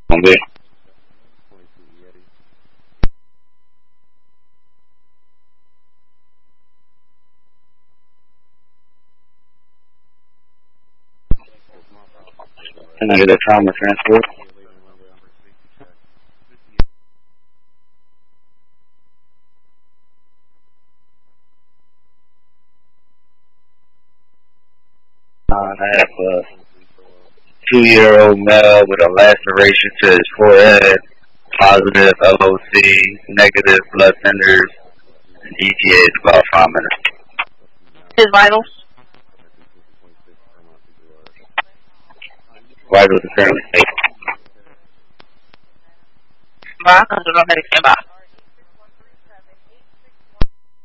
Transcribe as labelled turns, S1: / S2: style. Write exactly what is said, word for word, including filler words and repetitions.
S1: Gonna be. Can I get a trauma transport? I have a two-year-old male with a laceration to his forehead, positive L O C, negative blood thinners, and E T A is about five minutes.
S2: His vitals?
S1: Vitals are currently safe.
S2: Vai, quando vai ver que vai.